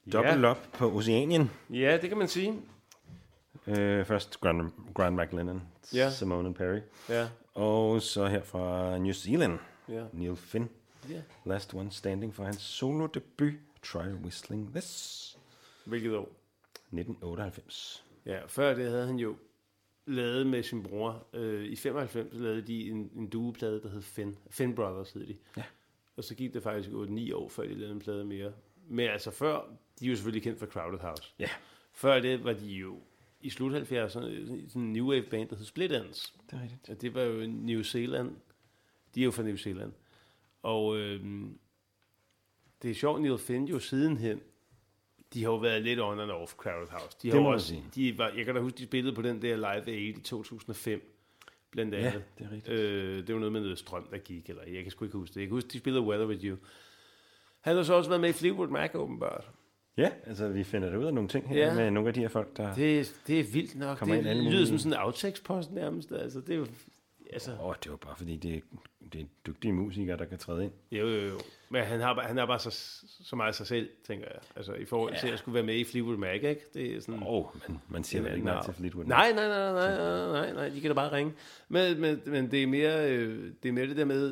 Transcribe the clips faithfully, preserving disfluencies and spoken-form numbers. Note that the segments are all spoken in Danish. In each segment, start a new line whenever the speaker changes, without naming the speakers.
Dobbelt op på Oceanien.
Ja, det kan man sige.
Øh, først Grant, Grant McLennan,
ja.
Simone Perry.
Ja.
Og så her fra New Zealand,
ja.
Neil Finn.
Ja.
Last One Standing for hans solo-debut, Try Whistling This.
Hvilket år?
nitten otteoghalvfems.
Ja, før det havde han jo lavet med sin bror. Øh, I femoghalvfems lavede de en, en dueplade, der hed Finn. Finn Brothers hed de.
Ja.
Og så gik det faktisk otte ni år, før de lavede en plade mere. Men altså før, de er jo selvfølgelig kendt for Crowded House.
Ja.
Før det var de jo i slut halvfjerdserne sådan en new wave band, der hed Split Enz.
Det er rigtigt.
Og det var jo New Zealand. De er jo fra New Zealand. Og øh, det er sjovt, Neil Finn jo sidenhen, de har jo været lidt on and off Crowded House. De har
det må
også,
sige.
De var, jeg kan da huske, de spillede på den der Live otte i to tusind og fem, blandt andet.
Ja, det er rigtigt.
Øh, det var noget med noget strøm, der gik, eller jeg kan sgu ikke huske det. Jeg kan huske, de spillede Weather With You. Han har så også været med i Fleetwood Mac, åbenbart.
Ja, altså vi finder det ud af nogle ting her,
ja.
med nogle af de her folk, der
Det, det er vildt nok. Det lyder
mulige.
som sådan en outtakes-post nærmest. Altså, det er jo... Altså.
Åh, det var bare fordi, det, det er dygtige musikere, der kan træde ind.
Jo, jo, jo. Men han har, han har bare så, så meget sig selv, tænker jeg. Altså i forhold til, ja. at skulle være med i Fleetwood Mac, ikke? Det er sådan...
Åh, oh, men man siger vel ikke nej til Fleetwood Mac.
Nej, nej, nej, nej, nej, nej, nej, de kan da bare ringe. Men, men, men det, er mere, øh, det er mere det der med,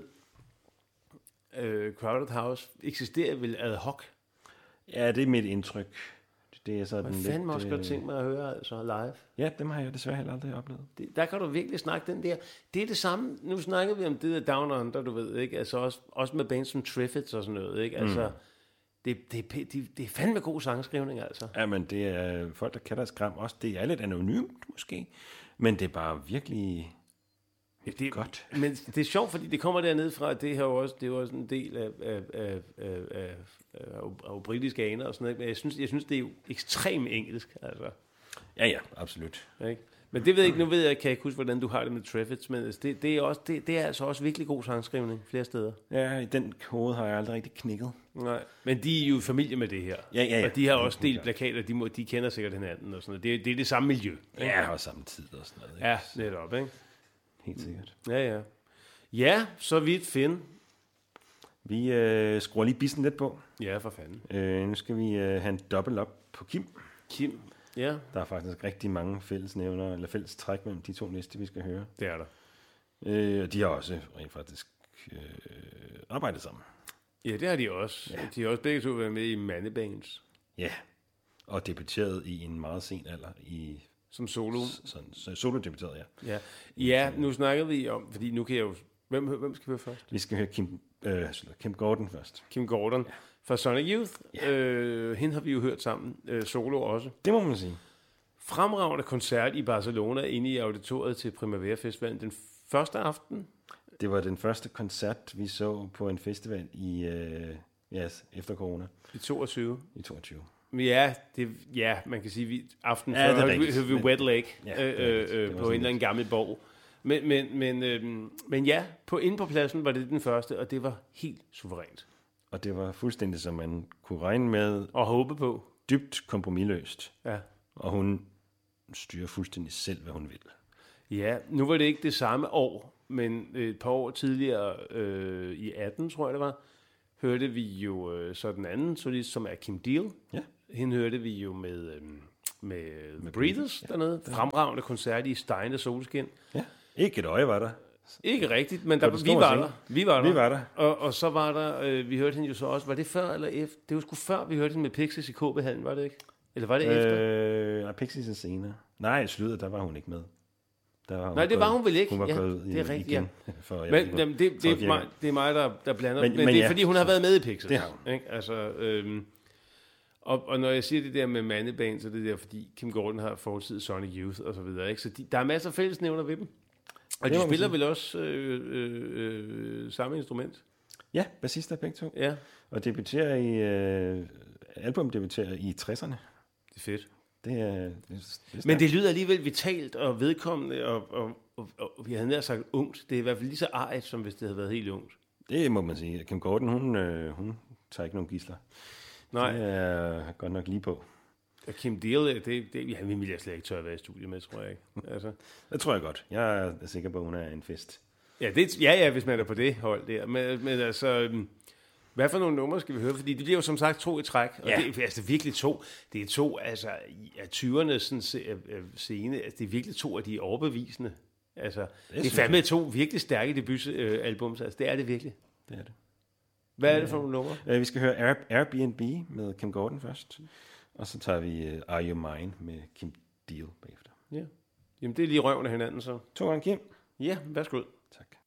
øh, Crowded House eksisterer vel ad hoc.
Ja, det er mit indtryk. Det er sådan
Man
lidt...
fandme også godt tænkt mig at høre altså live.
Ja, dem har jeg desværre heller aldrig oplevet.
Det, der kan du virkelig snakke den der. Det er det samme. Nu snakker vi om det der Down Under, du ved, ikke? Altså også, også med bands som Triffids og sådan noget, ikke? Altså, mm. det, det, det, det er fandme god sangskrivning, altså.
Ja, men det er folk, der kan deres gram også. Det er lidt anonymt, måske. Men det er bare virkelig...
Ja, det er
godt.
Men det er sjovt, fordi det kommer dernede fra, at det her også, det er jo også en del af, af, af, af, af, af, af britiske aner og sådan noget. Men jeg synes, jeg synes, det er jo ekstremt engelsk, altså.
Ja, ja, absolut.
Ikke? Men det ved jeg ikke, nu ved jeg, kan jeg ikke huske, hvordan du har det med Triffids, men det, det, er også, det, det er altså også virkelig god sangskrivning flere steder.
Ja, i den kode har jeg aldrig rigtig knækket.
Nej, men de er jo i familie med det her.
Ja, ja, ja.
Og de har også delt plakater, de, må, de kender sikkert hinanden og sådan noget. Det, det er det samme miljø. Ikke?
Ja, og samme tid og sådan noget. Ikke?
Ja, netop, ikke?
Helt sikkert.
Ja, ja. Ja, så vidt Finn.
Vi øh, skruer lige bissen lidt på.
Ja, for fanden.
Øh, nu skal vi øh, have en dobbelt op på Kim.
Kim, ja.
Der er faktisk rigtig mange fællesnævner, eller fælles træk mellem de to næste, vi skal høre.
Det er der.
Øh, og de har også rent faktisk øh, arbejdet sammen.
Ja, det har de også. Ja. De har også begge to været med i Mandebands.
Ja, og debuteret i en meget sen alder i...
Som solo.
Sådan, så solo debuteret, ja.
Ja. Ja, nu snakker vi om, fordi nu kan jeg jo... Hvem, hvem skal vi høre først?
Vi skal høre Kim, øh, Kim Gordon først.
Kim Gordon ja. Fra Sonic Youth. Ja. Øh, hende har vi jo hørt sammen. Øh, solo også.
Det må man sige.
Fremragende koncert i Barcelona inde i auditoriet til Primavera Festivalen den første aften.
Det var den første koncert, vi så på en festival i øh, yes, efter corona.
I toogtyve.
I toogtyve.
Ja, det, ja, man kan sige, vi aften
ja,
før hørte vi Wet Lake
ja,
øh, øh, på en eller anden gammel borg. Men, men, men, øh, men ja, på, inde på pladsen var det den første, og det var helt suverænt.
Og det var fuldstændig, som man kunne regne med.
Og håbe på.
Dybt kompromisløst.
Ja.
Og hun styrer fuldstændig selv, hvad hun vil.
Ja, nu var det ikke det samme år, men et par år tidligere, øh, i atten, tror jeg det var, hørte vi jo øh, så den anden solist, som er Kim Deal.
Ja.
Hende hørte vi jo med, øh, med, med Breathers ja, dernede. Der. Fremragende koncert i Stein og Solskin.
Ja, ikke et øje var der.
Ikke rigtigt, men der, vi, var der. vi var der.
Vi var der.
Og, og så var der, øh, vi hørte hende jo så også, var det før eller efter? Det var sgu før, vi hørte hende med Pixies i K B-hallen, var det ikke? Eller var det øh, efter?
Nej, Pixies er senere. Nej, i slutet, der var hun ikke med. Der var hun
Nej, det
gået,
var hun vel ikke.
Hun var
ja,
gået
det er rigtigt,
igen.
Ja.
For,
men jamen, det, det, det, er mig, det er mig, der, der blander. Men, men, men det er, ja, fordi hun har været med i Pixies.
Det har hun.
Ikke? Altså, øhm, og, og når jeg siger det der med mandeband, så er det der, fordi Kim Gordon har fortid Sonic Youth og så videre. Ikke? Så de, der er masser af fællesnævner ved dem. Og de spiller vel også øh, øh, øh, samme instrument?
Ja, bassister begge to.
Ja.
Og debuterer i, øh, album debuterer i tresserne.
Det er fedt.
Det er, det er, det er
Men det lyder alligevel vitalt og vedkommende, og, og, og, og vi havde nær sagt ungt. Det er i hvert fald lige så arigt, som hvis det havde været helt ungt.
Det må man sige. Kim Gordon, hun, øh, hun tager ikke nogen gidsler.
Nej.
Det er godt nok lige på.
Og Kim Deal, det, det ja, vil jeg slet ikke tør at være i studiet med, tror jeg ikke. Altså.
Det tror jeg godt. Jeg er sikker på, at hun er en fest.
Ja, det, ja, ja, hvis man er på det hold der. Men, men altså, Hvad for nogle numre skal vi høre? Fordi det bliver jo som sagt to i træk, og
Ja.
det er altså virkelig to. Det er to altså, af tyverne sådan, scene. Altså, det er virkelig to af de overbevisende. Altså, det, det er fandme to virkelig stærke debutalbums. Altså, det er det virkelig.
Det er det.
Hvad er det for nogle numre?
Uh, vi skal høre Air, Airbnb med Kim Gordon først, og så tager vi uh, Are You Mine med Kim Deal bagefter.
Ja. Jamen, det er lige røven af hinanden, så.
To gange Kim.
Ja, værsgo.
Tak.